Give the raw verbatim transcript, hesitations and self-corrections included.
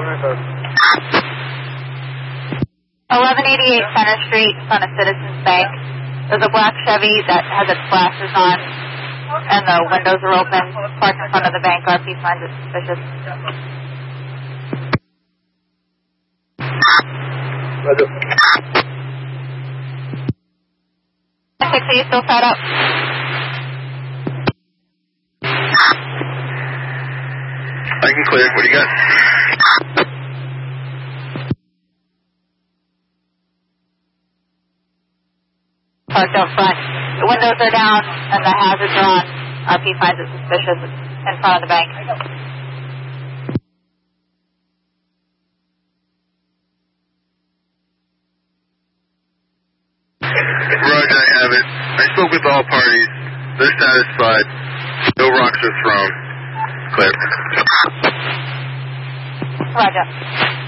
eleven eighty-eight Center Street in front of Citizens Bank. There's a black Chevy that has its flashes on and the windows are open, parked in front of the bank. R P finds it suspicious. Roger. six, are you still set up? I can clear. What do you got? Parked out front. The windows are down and the hazards are on. R P finds it suspicious. It's in front of the bank. Roger, I have it. I spoke with all parties. They're satisfied. No rocks are thrown. Clear. Roger.